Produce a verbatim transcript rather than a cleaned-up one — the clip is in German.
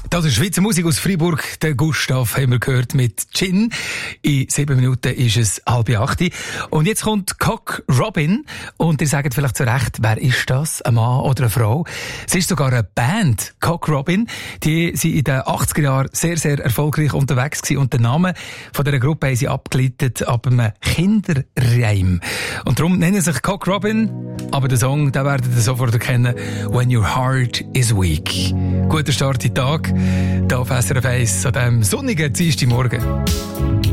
Das ist Schweizer Musik aus Freiburg. Der Gustav haben wir gehört mit Gin. In sieben Minuten ist es halb acht. Und jetzt kommt Cock Robin. Und ihr sagt vielleicht zu Recht, wer ist das? Ein Mann oder eine Frau? Es ist sogar eine Band, Cock Robin. Die sind in den achtziger Jahren sehr, sehr erfolgreich unterwegs gewesen. Und den Namen von dieser Gruppe haben sie abgeleitet ab einem Kinderreim. Und darum nennen sie sich Cock Robin. Aber den Song, den werdet ihr sofort erkennen. When Your Heart is Weak. Guter Start in den Tag. Hier auf S R F eins an diesem sonnigen Dienstagmorgen.